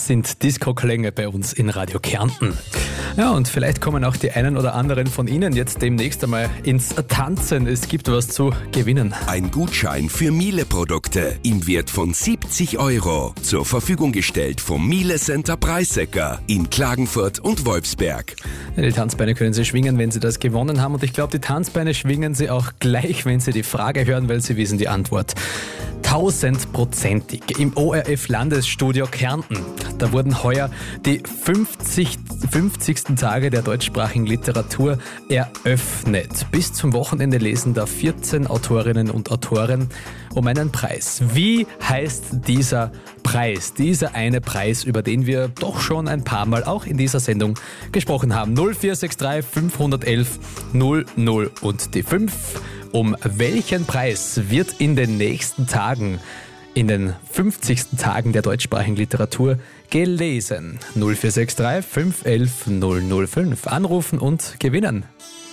Das sind Disco-Klänge bei uns in Radio Kärnten. Ja, und vielleicht kommen auch die einen oder anderen von Ihnen jetzt demnächst einmal ins Tanzen. Es gibt was zu gewinnen. Ein Gutschein für Miele-Produkte im Wert von 70 € zur Verfügung gestellt vom Miele Center Preissecker in Klagenfurt und Wolfsberg. Ja, die Tanzbeine können Sie schwingen, wenn Sie das gewonnen haben. Und ich glaube, die Tanzbeine schwingen Sie auch gleich, wenn Sie die Frage hören, weil Sie wissen die Antwort. 1000%ig im ORF-Landesstudio Kärnten. Da wurden heuer die 50. Tage der deutschsprachigen Literatur eröffnet. Bis zum Wochenende lesen da 14 Autorinnen und Autoren um einen Preis. Wie heißt dieser Preis? Dieser eine Preis, über den wir doch schon ein paar Mal auch in dieser Sendung gesprochen haben. 0463 511 00 und die 5. Um welchen Preis wird in den nächsten Tagen, in den 50. Tagen der deutschsprachigen Literatur gelesen? 0463 511 005. Anrufen und gewinnen.